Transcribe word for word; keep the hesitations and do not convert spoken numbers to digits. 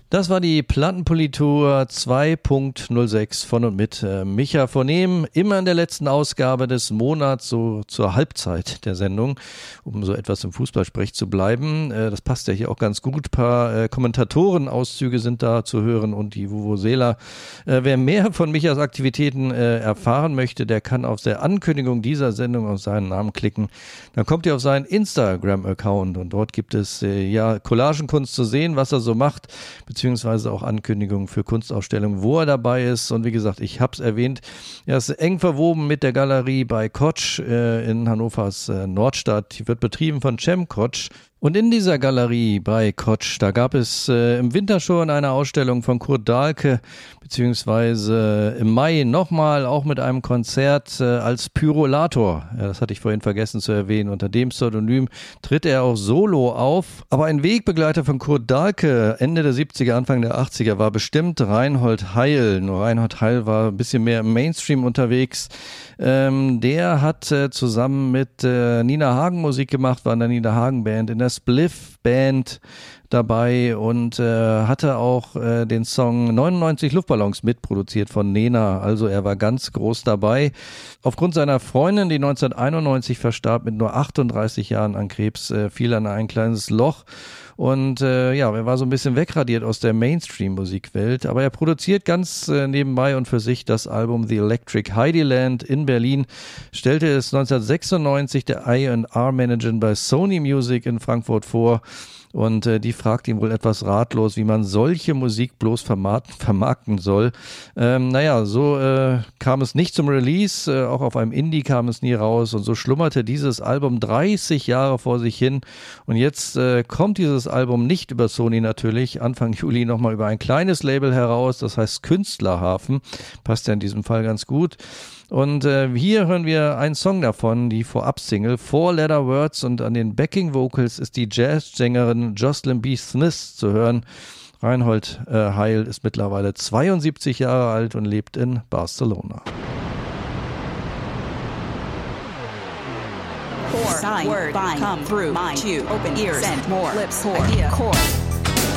Das war die Plattenpolitur zwei Punkt null sechs von und mit äh, Micha Vornehm, immer in der letzten Ausgabe des Monats, so zur Halbzeit der Sendung, um so etwas im Fußballsprech zu bleiben. Äh, das passt ja hier auch ganz gut. Ein paar äh, Kommentatorenauszüge sind da zu hören und die Vuvuzela. Äh, wer mehr von Michas Aktivitäten äh, erfahren möchte, der kann auf der Ankündigung dieser Sendung auf seinen Namen klicken. Dann kommt ihr auf seinen Instagram-Account und dort gibt es äh, ja Collagenkunst zu sehen, was er so macht, beziehungsweise auch Ankündigungen für Kunstausstellungen, wo er dabei ist. Und wie gesagt, ich habe es erwähnt, er ist eng verwoben mit der Galerie bei Kotsch äh, in Hannovers äh, Nordstadt. Die wird betrieben von Cem Kotsch. Und in dieser Galerie bei Kotsch, da gab es äh, im Winter schon eine Ausstellung von Kurt Dahlke, beziehungsweise im Mai nochmal, auch mit einem Konzert äh, als Pyrolator. Ja, das hatte ich vorhin vergessen zu erwähnen. Unter dem Pseudonym tritt er auch solo auf. Aber ein Wegbegleiter von Kurt Dahlke Ende der siebziger, Anfang der achtziger war bestimmt Reinhold Heil. Nur Reinhold Heil war ein bisschen mehr im Mainstream unterwegs. Ähm, der hat äh, zusammen mit äh, Nina Hagen Musik gemacht, war in der Nina Hagen Band, in der Spliff Band dabei und äh, hatte auch äh, den Song neunundneunzig Luftballons mitproduziert von Nena. Also er war ganz groß dabei. Aufgrund seiner Freundin, die neunzehnhunderteinundneunzig verstarb mit nur achtunddreißig Jahren an Krebs, äh, fiel er in ein kleines Loch. Und äh, ja, er war so ein bisschen wegradiert aus der Mainstream-Musikwelt, aber er produziert ganz äh, nebenbei und für sich das Album The Electric Heideland in Berlin, stellte es neunzehnhundertsechsundneunzig der I and R-Managerin bei Sony Music in Frankfurt vor. Und äh, die fragt ihn wohl etwas ratlos, wie man solche Musik bloß vermarkten, vermarkten soll. Ähm, naja, so äh, kam es nicht zum Release, äh, auch auf einem Indie kam es nie raus. Und so schlummerte dieses Album dreißig Jahre vor sich hin. Und jetzt äh, kommt dieses Album nicht über Sony natürlich, Anfang Juli nochmal über ein kleines Label heraus, das heißt Künstlerhafen. Passt ja in diesem Fall ganz gut. Und äh, hier hören wir einen Song davon, die Vorab-Single, Four Letter Words, und an den Backing-Vocals ist die Jazzsängerin Jocelyn B. Smith zu hören. Reinhold äh, Heil ist mittlerweile zweiundsiebzig Jahre alt und lebt in Barcelona. Four, sign, word, bind, come, through, mind, two, open, ears, send, more, lips, four, idea, core.